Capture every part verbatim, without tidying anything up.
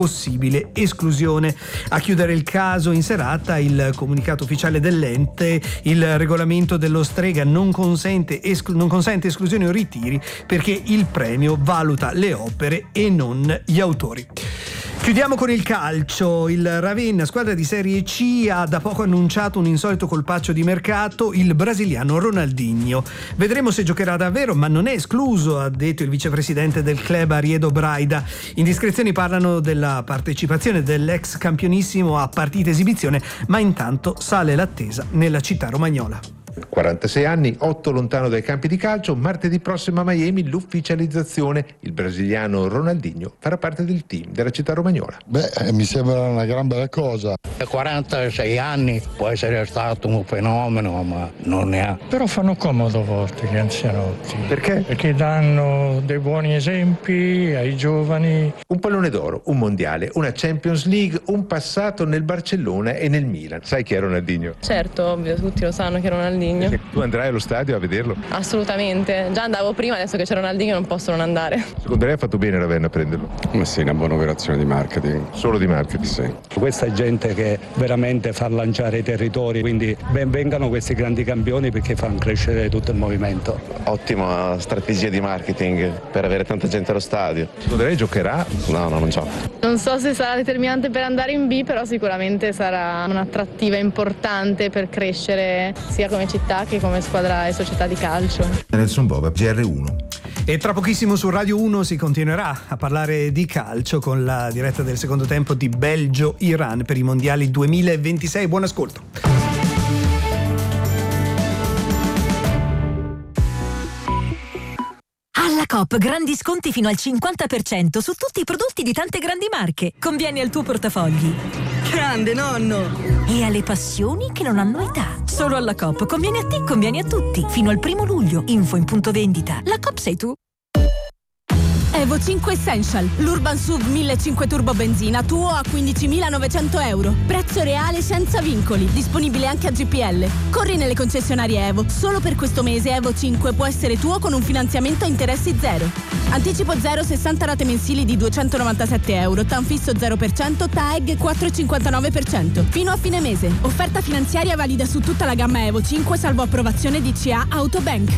possibile esclusione. A chiudere il caso in serata il comunicato ufficiale dell'ente: il regolamento dello Strega non consente, esclu- non consente esclusioni o ritiri perché il premio valuta le opere e non gli autori. Chiudiamo con il calcio. Il Ravenna, squadra di Serie C, ha da poco annunciato un insolito colpaccio di mercato, il brasiliano Ronaldinho. Vedremo se giocherà davvero, ma non è escluso, ha detto il vicepresidente del club Ariedo Braida. Indiscrezioni parlano della partecipazione dell'ex campionissimo a partite esibizione, ma intanto sale l'attesa nella città romagnola. quarantasei anni, otto lontano dai campi di calcio. Martedì prossimo a Miami l'ufficializzazione. Il brasiliano Ronaldinho farà parte del team della città romagnola. Beh, mi sembra una gran bella cosa. A quarantasei anni può essere stato un fenomeno, ma non ne ha. Però fanno comodo a volte gli anzianotti. Perché? Perché danno dei buoni esempi ai giovani. Un pallone d'oro, un mondiale, una Champions League, un passato nel Barcellona e nel Milan. Sai chi è Ronaldinho? Certo, ovvio, tutti lo sanno che Ronaldinho. Tu andrai allo stadio a vederlo? Assolutamente, già andavo prima, adesso che c'è Ronaldinho non posso non andare. Secondo lei ha fatto bene Ravenna a prenderlo? Ma sì, una buona operazione di marketing. Solo di marketing? Sì. Questa è gente che veramente fa lanciare i territori, quindi ben vengano questi grandi campioni perché fanno crescere tutto il movimento. Ottima strategia di marketing per avere tanta gente allo stadio. Secondo lei giocherà? No, no, non gioco. Non so se sarà determinante per andare in B, però sicuramente sarà un'attrattiva importante per crescere sia come città che come squadra e società di calcio. Nelson Bova, G R uno. E tra pochissimo su Radio uno si continuerà a parlare di calcio con la diretta del secondo tempo di Belgio-Iran per i mondiali duemilaventisei. Buon ascolto. Alla Coop grandi sconti fino al cinquanta per cento su tutti i prodotti di tante grandi marche. Conviene al tuo portafogli. Grande nonno! E alle passioni che non hanno età. Solo alla Coop conviene a te, conviene a tutti. Fino al primo luglio. Info in punto vendita. La Coop sei tu. Evo cinque Essential, l'Urban S U V millecinquecento Turbo Benzina tuo a quindicimilanovecento euro. Prezzo reale senza vincoli, disponibile anche a G P L. Corri nelle concessionarie Evo. Solo per questo mese Evo cinque può essere tuo con un finanziamento a interessi zero. Anticipo zero, sessanta rate mensili di duecentonovantasette euro. T A N fisso zero per cento, T A E G quattro virgola cinquantanove per cento. Fino a fine mese. Offerta finanziaria valida su tutta la gamma Evo cinque salvo approvazione di C A Autobank.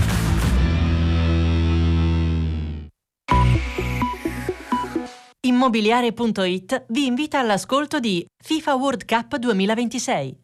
Immobiliare punto it vi invita all'ascolto di FIFA World Cup duemilaventisei.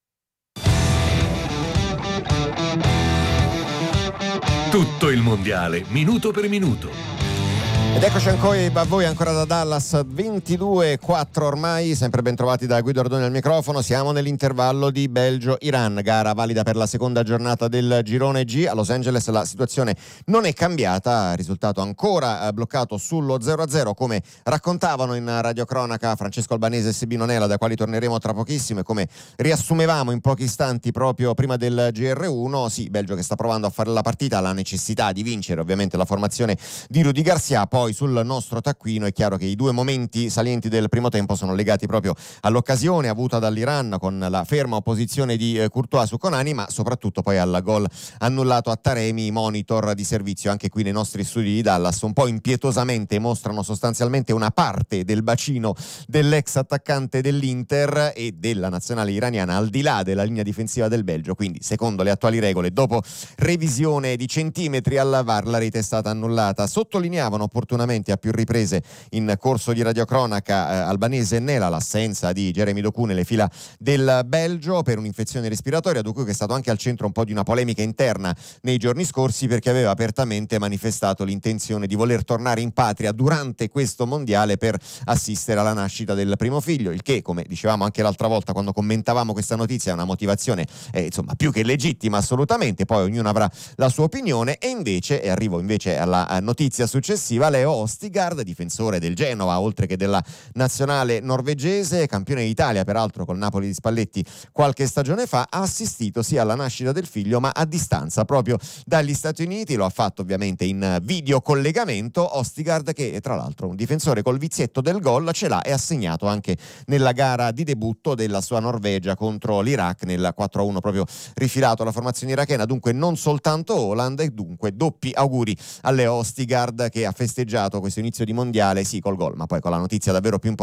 Tutto il mondiale, minuto per minuto. Ed eccoci ancora a voi ancora da Dallas, ventidue e quattro ormai, sempre ben trovati da Guido Ardoni al microfono. Siamo nell'intervallo di Belgio-Iran, gara valida per la seconda giornata del girone G. A Los Angeles la situazione non è cambiata, risultato ancora bloccato sullo zero a zero, come raccontavano in radiocronaca Francesco Albanese e Sebino Nela, da quali torneremo tra pochissimo, e come riassumevamo in pochi istanti proprio prima del G R uno. Sì, Belgio che sta provando a fare la partita, ha la necessità di vincere ovviamente la formazione di Rudy Garcia. Poi sul nostro taccuino è chiaro che i due momenti salienti del primo tempo sono legati proprio all'occasione avuta dall'Iran con la ferma opposizione di Courtois su Konani, ma soprattutto poi al gol annullato a Taremi, monitor di servizio anche qui nei nostri studi di Dallas. Un po' impietosamente mostrano sostanzialmente una parte del bacino dell'ex attaccante dell'Inter e della nazionale iraniana al di là della linea difensiva del Belgio, quindi secondo le attuali regole, dopo revisione di centimetri alla V A R, la rete è stata annullata. Sottolineavano opportunamente a più riprese in corso di radiocronaca eh, Albanese e Nela l'assenza di Jeremy Doku nelle fila del Belgio per un'infezione respiratoria. Doku che è stato anche al centro un po' di una polemica interna nei giorni scorsi perché aveva apertamente manifestato l'intenzione di voler tornare in patria durante questo mondiale per assistere alla nascita del primo figlio, il che, come dicevamo anche l'altra volta quando commentavamo questa notizia, è una motivazione eh, insomma più che legittima assolutamente. Poi ognuno avrà la sua opinione. E invece, e arrivo invece alla notizia successiva, Leo Ostigard, difensore del Genova oltre che della nazionale norvegese, campione d'Italia peraltro col Napoli di Spalletti qualche stagione fa, ha assistito sia alla nascita del figlio ma a distanza proprio dagli Stati Uniti. Lo ha fatto ovviamente in video collegamento. Ostigard, che tra l'altro un difensore col vizietto del gol, ce l'ha e ha segnato anche nella gara di debutto della sua Norvegia contro l'Iraq nel quattro a uno, proprio rifilato alla formazione irachena. Dunque non soltanto Haaland, e dunque doppi auguri a Leo Ostigard che ha festeggiato questo inizio di mondiale, sì col gol, ma poi con la notizia davvero più importante